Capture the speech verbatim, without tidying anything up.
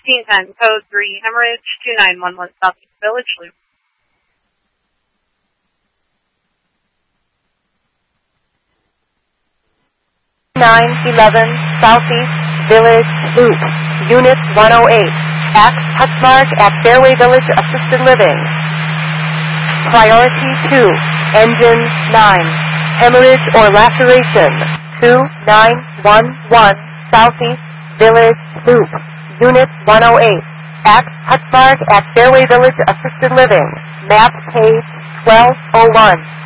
sixteen ten, code three, hemorrhage, two nine one one, Southeast Village Loop. nine eleven, Southeast Village Loop, Unit one oh eight, Axe Hutchmark at Fairway Village Assisted Living. Priority two, Engine nine, hemorrhage or laceration, two nine one one, Southeast Village Loop, Unit one oh eight, Axe Hutchmark at Fairway Village Assisted Living, map page twelve oh one.